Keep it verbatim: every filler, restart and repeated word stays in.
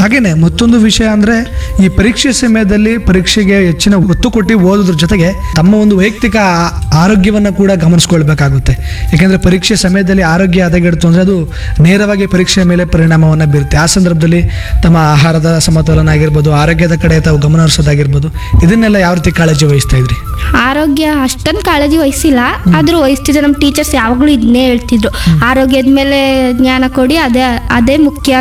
ಹಾಗೇನೆ ಮತ್ತೊಂದು ವಿಷಯ ಅಂದ್ರೆ ಈ ಪರೀಕ್ಷೆ ಸಮಯದಲ್ಲಿ ಪರೀಕ್ಷೆಗೆ ಹೆಚ್ಚಿನ ಒತ್ತು ಕೊಟ್ಟು ಓದೋದ್ರ ಜೊತೆಗೆ ತಮ್ಮ ಒಂದು ವೈಯಕ್ತಿಕ ಆ- ಆರೋಗ್ಯವನ್ನ ಕೂಡ ಗಮನಿಸ್ಕೊಳ್ಬೇಕಾಗುತ್ತೆ. ಯಾಕೆಂದ್ರೆ ಪರೀಕ್ಷೆ ಸಮಯದಲ್ಲಿ ಆರೋಗ್ಯ ಹದಗೆಡ್ತು ಅಂದ್ರೆ ಅದು ನೇರವಾಗಿ ಪರೀಕ್ಷೆಯ ಮೇಲೆ ಪರಿಣಾಮವನ್ನ ಬೀರುತ್ತೆ. ಆ ಸಂದರ್ಭದಲ್ಲಿ ತಮ್ಮ ಆಹಾರದ ಸಮತೋಲನ ಆಗಿರ್ಬೋದು, ಆರೋಗ್ಯದ ಕಡೆ ತಾವು ಗಮನ ಹರಿಸೋದಾಗಿರ್ಬೋದು, ಇದನ್ನೆಲ್ಲ ಯಾವ ರೀತಿ ಕಾಳಜಿ ವಹಿಸ್ತಾ ಇದ್ರಿ? ಆರೋಗ್ಯ ಅಷ್ಟೊಂದು ಕಾಳಜಿ ವಹಿಸಿಲ್ಲ, ಆದ್ರೂ ವಹಿಸ್ತಿದ್ರು. ನಮ್ಮ ಟೀಚರ್ಸ್ ಯಾವಾಗಲೂ ಇದನ್ನೇ ಹೇಳ್ತಿದ್ರು, ಆರೋಗ್ಯದ ಮೇಲೆ ಜ್ಞಾನ ಕೊಡಿ, ಅದೇ ಅದೇ ಮುಖ್ಯ